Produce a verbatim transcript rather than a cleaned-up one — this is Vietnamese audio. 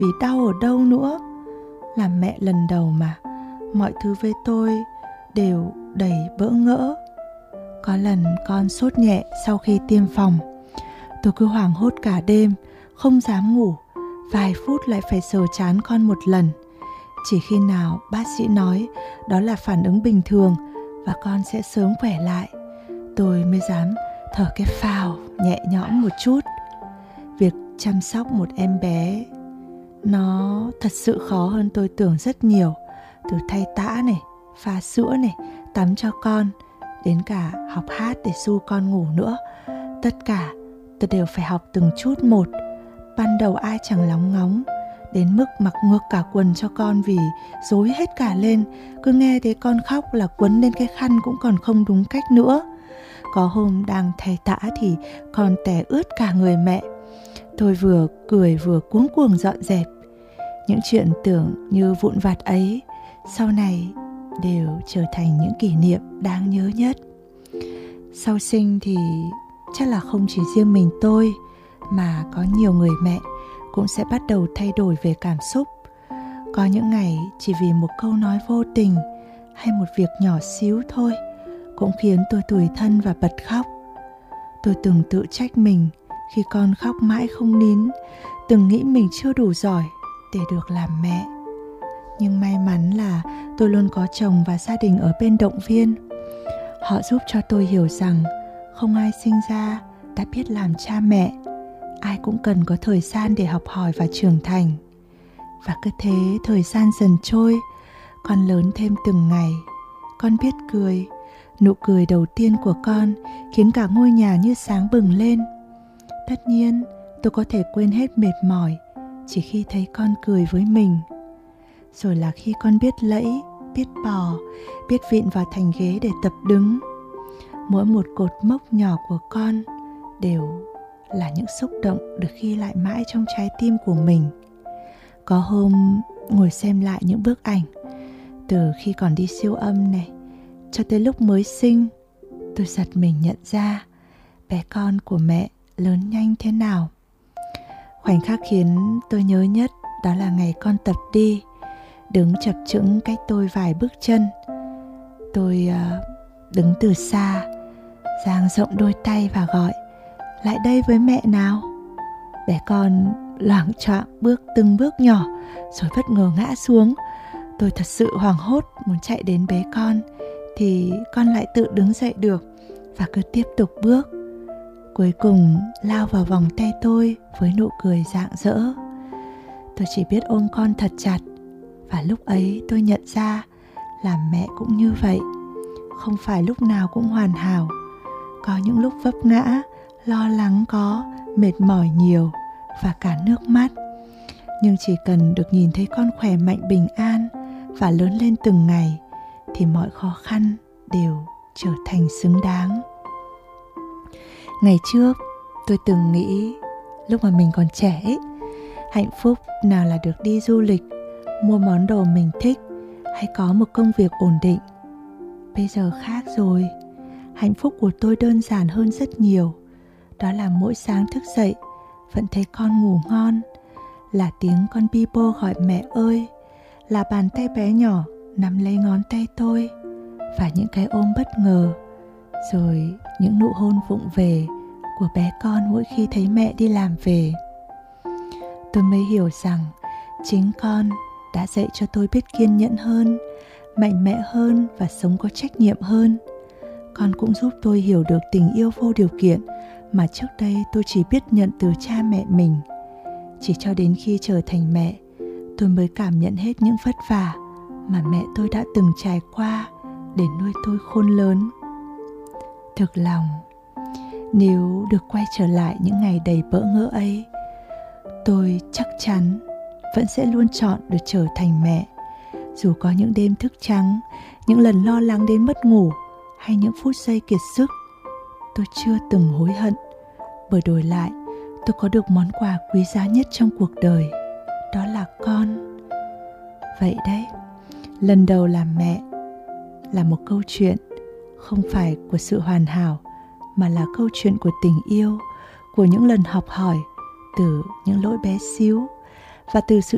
vì đau ở đâu nữa. Làm mẹ lần đầu mà, mọi thứ với tôi đều đầy bỡ ngỡ. Có lần con sốt nhẹ sau khi tiêm phòng. Tôi cứ hoảng hốt cả đêm, không dám ngủ. Vài phút lại phải sờ trán con một lần. Chỉ khi nào bác sĩ nói đó là phản ứng bình thường và con sẽ sớm khỏe lại, tôi mới dám thở cái phào nhẹ nhõm một chút. Việc chăm sóc một em bé nó thật sự khó hơn tôi tưởng rất nhiều. Từ thay tã này, pha sữa này, tắm cho con, đến cả học hát để xu con ngủ nữa. Tất cả tôi đều phải học từng chút một. Ban đầu ai chẳng lóng ngóng, đến mức mặc ngược cả quần cho con vì rối hết cả lên. Cứ nghe thấy con khóc là quấn lên cái khăn cũng còn không đúng cách nữa. Có hôm đang thay tã thì con tè ướt cả người mẹ. Tôi vừa cười vừa cuống cuồng dọn dẹp. Những chuyện tưởng như vụn vặt ấy sau này đều trở thành những kỷ niệm đáng nhớ nhất. Sau sinh thì chắc là không chỉ riêng mình tôi, mà có nhiều người mẹ cũng sẽ bắt đầu thay đổi về cảm xúc. Có những ngày chỉ vì một câu nói vô tình hay một việc nhỏ xíu thôi cũng khiến tôi tủi thân và bật khóc. Tôi từng tự trách mình khi con khóc mãi không nín, từng nghĩ mình chưa đủ giỏi để được làm mẹ. Nhưng may mắn là tôi luôn có chồng và gia đình ở bên động viên. Họ giúp cho tôi hiểu rằng không ai sinh ra đã biết làm cha mẹ. Ai cũng cần có thời gian để học hỏi và trưởng thành. Và cứ thế thời gian dần trôi, con lớn thêm từng ngày. Con biết cười. Nụ cười đầu tiên của con khiến cả ngôi nhà như sáng bừng lên. Tất nhiên tôi có thể quên hết mệt mỏi chỉ khi thấy con cười với mình. Rồi là khi con biết lẫy, biết bò, biết vịn vào thành ghế để tập đứng. Mỗi một cột mốc nhỏ của con đều là những xúc động được ghi lại mãi trong trái tim của mình. Có hôm ngồi xem lại những bức ảnh từ khi còn đi siêu âm này cho tới lúc mới sinh, tôi giật mình nhận ra bé con của mẹ lớn nhanh thế nào. Khoảnh khắc khiến tôi nhớ nhất đó là ngày con tập đi, đứng chập chững cách tôi vài bước chân. Tôi uh, đứng từ xa, dang rộng đôi tay và gọi: lại đây với mẹ nào. Bé con loạng choạng bước từng bước nhỏ rồi bất ngờ ngã xuống. Tôi thật sự hoảng hốt muốn chạy đến bế con thì con lại tự đứng dậy được và cứ tiếp tục bước. Cuối cùng lao vào vòng tay tôi với nụ cười rạng rỡ. Tôi chỉ biết ôm con thật chặt. Và lúc ấy tôi nhận ra làm mẹ cũng như vậy. Không phải lúc nào cũng hoàn hảo. Có những lúc vấp ngã, lo lắng có, mệt mỏi nhiều và cả nước mắt. Nhưng chỉ cần được nhìn thấy con khỏe mạnh bình an và lớn lên từng ngày thì mọi khó khăn đều trở thành xứng đáng. Ngày trước tôi từng nghĩ lúc mà mình còn trẻ ấy, hạnh phúc nào là được đi du lịch, mua món đồ mình thích hay có một công việc ổn định. Bây giờ khác rồi. Hạnh phúc của tôi đơn giản hơn rất nhiều. Đó là mỗi sáng thức dậy vẫn thấy con ngủ ngon, là tiếng con Bibo gọi mẹ ơi, là bàn tay bé nhỏ nắm lấy ngón tay tôi, và những cái ôm bất ngờ, rồi những nụ hôn vụng về của bé con mỗi khi thấy mẹ đi làm về. Tôi mới hiểu rằng chính con đã dạy cho tôi biết kiên nhẫn hơn, mạnh mẽ hơn và sống có trách nhiệm hơn. Con cũng giúp tôi hiểu được tình yêu vô điều kiện mà trước đây tôi chỉ biết nhận từ cha mẹ mình. Chỉ cho đến khi trở thành mẹ, tôi mới cảm nhận hết những vất vả mà mẹ tôi đã từng trải qua để nuôi tôi khôn lớn. Thực lòng, nếu được quay trở lại những ngày đầy bỡ ngỡ ấy, tôi chắc chắn vẫn sẽ luôn chọn được trở thành mẹ. Dù có những đêm thức trắng, những lần lo lắng đến mất ngủ, hay những phút giây kiệt sức, tôi chưa từng hối hận, bởi đổi lại tôi có được món quà quý giá nhất trong cuộc đời, đó là con. Vậy đấy, lần đầu làm mẹ là một câu chuyện không phải của sự hoàn hảo, mà là câu chuyện của tình yêu, của những lần học hỏi từ những lỗi bé xíu, và từ sự